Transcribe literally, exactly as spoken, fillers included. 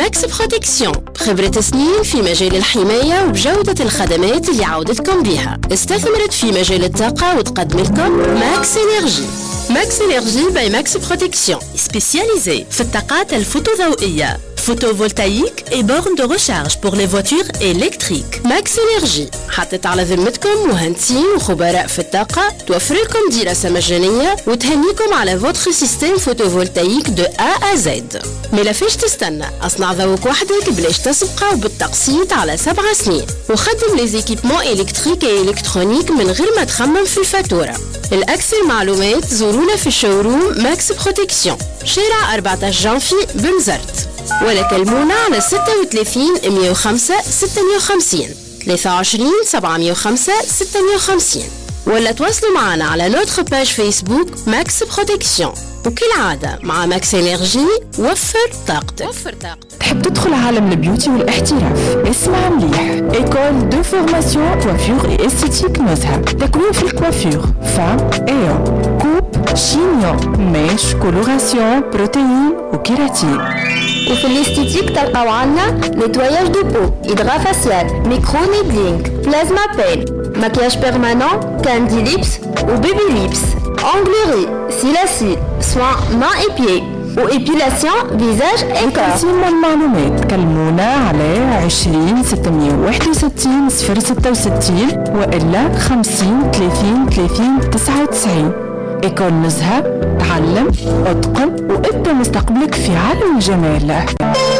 ماكس بروتكسيون، خبرة سنين في مجال الحماية وبجودة الخدمات اللي عودتكم بيها. استثمرت في مجال الطاقة وتقدم لكم ماكس انرجي. ماكس انرجي باي ماكس بروتكسيون، سبيسياليزي في الطاقات الفوتوضوئية، photovoltaïque et bornes de recharge pour les voitures électriques. ماكس انرجي حطت على ذمتكم مهندسين وخبراء في الطاقة، توفر لكم دراسة مجانية وتهنيكم على فوتر سيستم فوتوفولتايك دو A à Z. ما فيش تستنى، اصنع ذوق وحدك بلاش تسبقه وبالتقسيط على سبع سنين، وخدم لي زيكيبمون الكتريك و الكترونيك من غير ما تخمم في الفاتورة. الأكثر معلومات زورونا في الشوروم ماكس بروتكسيون، شارع أربعة عشر جانفي بنزرت، ولا كلمونا على ستة وثلاثين مية وخمسة ستمية وخمسين ثلاثة وعشرين سبعمية وخمسة ستمية وخمسين، ولا تواصلوا معنا على نوتر باج فيسبوك ماكس بروتكسيون. وكالعادة مع ماكس انرجي وفر طاقتك. وفر طاقتك. تحب تدخل عالم البيوتي والاحتراف؟ اسمع مليح، ايكول دو فورماسيون كوافير اي استيتيك نزهة، تكوين في الكوافير، فام ايو، كوب، شينيون، ميش، كولوراسيون، بروتين وكيراتين. وفي الاستيتيك تلقاو عنا نتواياج دو بو، إدغا فاسيال، ميكرو نيدلينغ، بلازما بين، مكياج بيرمانون، كاندي ليبس وبيبي ليبس، أونغليري، سيلاسي، سوان مان اي بيي وإبيلاسيون فيزاج إنكار. تقسيم المعلومات كلمونا على عشرين ستمية وواحد وستين صفر ستة وستين وإلا خمسين ثلاثين ثلاثين تسعة وتسعين. إيكول نزهة، تعلم، اتقن وابدأ مستقبلك في عالم الجمال.